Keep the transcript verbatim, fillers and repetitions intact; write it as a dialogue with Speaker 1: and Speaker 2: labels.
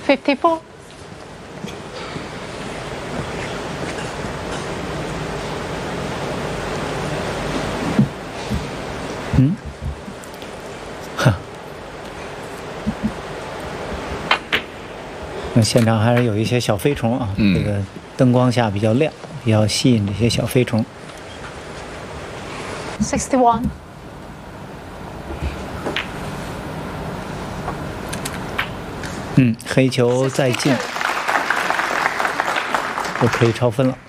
Speaker 1: fifty-four.
Speaker 2: 嗯，哈，那现场还是有一些小飞虫啊，
Speaker 3: 嗯、
Speaker 2: 这个灯光下比较亮，比较吸引这些小飞虫。
Speaker 1: sixty-one.
Speaker 2: 嗯，黑球再进，就可以超分了。